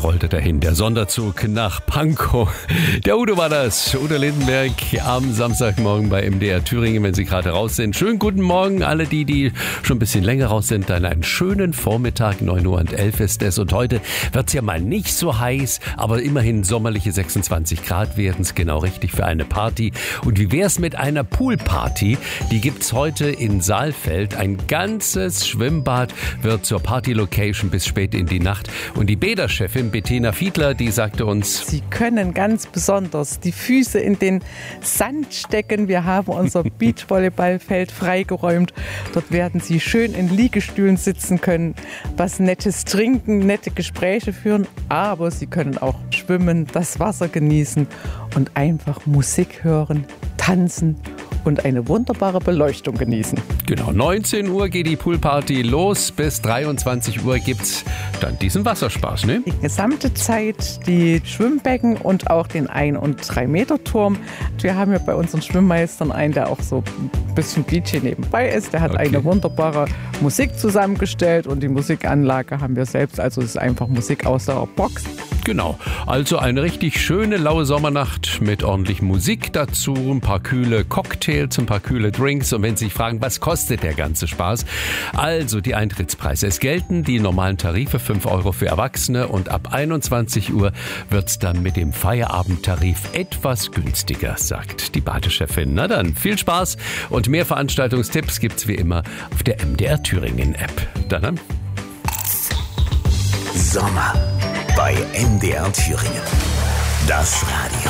rollte dahin, der Sonderzug nach Pankow. Der Udo war das, Udo Lindenberg am Samstagmorgen bei MDR Thüringen, wenn Sie gerade raus sind. Schönen guten Morgen, alle die schon ein bisschen länger raus sind, dann einen schönen Vormittag, 9:11 Uhr ist es. Und heute wird es ja mal nicht so heiß, aber immerhin sommerliche 26 Grad werden es, genau richtig für eine Party. Und wie wär's mit einer Poolparty? Die gibt's heute in Saalfeld. Ein ganzes Schwimmbad wird zur Party-Location bis spät in die Nacht. Und die Bäderchefin Bettina Fiedler, die sagte uns: Sie können ganz besonders die Füße in den Sand stecken. Wir haben unser Beachvolleyballfeld freigeräumt. Dort werden Sie schön in Liegestühlen sitzen können, was Nettes trinken, nette Gespräche führen. Aber Sie können auch schwimmen, das Wasser genießen und einfach Musik hören, tanzen und eine wunderbare Beleuchtung genießen. Genau, 19 Uhr geht die Poolparty los. Bis 23 Uhr gibt's dann diesen Wasserspaß, ne? Die gesamte Zeit die Schwimmbecken und auch den 1- und 3-Meter-Turm. Wir haben ja bei unseren Schwimmmeistern einen, der auch so ein bisschen DJ nebenbei ist. Der hat eine wunderbare Musik zusammengestellt und die Musikanlage haben wir selbst. Also es ist einfach Musik aus der Box. Genau, also eine richtig schöne laue Sommernacht mit ordentlich Musik dazu, ein paar kühle Cocktails, ein paar kühle Drinks. Und wenn Sie sich fragen, was kostet der ganze Spaß? Also die Eintrittspreise. Es gelten die normalen Tarife, 5 Euro für Erwachsene, und ab 21 Uhr wird's dann mit dem Feierabendtarif etwas günstiger, sagt die Badechefin. Na dann, viel Spaß und mehr Veranstaltungstipps gibt's wie immer auf der MDR Thüringen App. Dann Sommer bei MDR Thüringen. Das Radio.